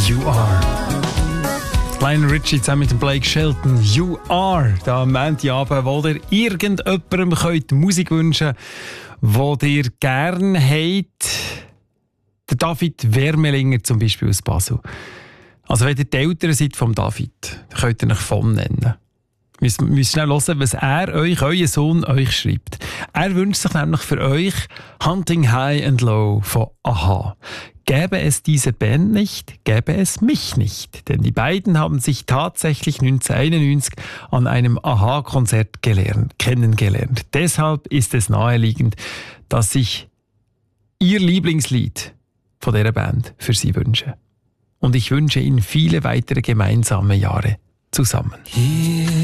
You Are. Lionel Richie zusammen mit dem Blake Shelton. You Are. Da am Montagabend, wo ihr irgendjemandem könnt Musik wünschen könnt, die ihr gerne habt. Der David Wermelinger zum Beispiel aus Basel. Also wenn ihr die Eltern seid vom David, dann könnt ihr euch von nennen. Wir müssen schnell hören, was euer Sohn euch schreibt. Er wünscht sich nämlich für euch Hunting High and Low von A-ha. Gäbe es diese Band nicht, gäbe es mich nicht. Denn die beiden haben sich tatsächlich 1991 an einem A-ha-Konzert kennengelernt. Deshalb ist es naheliegend, dass ich ihr Lieblingslied von dieser Band für sie wünsche. Und ich wünsche ihnen viele weitere gemeinsame Jahre zusammen.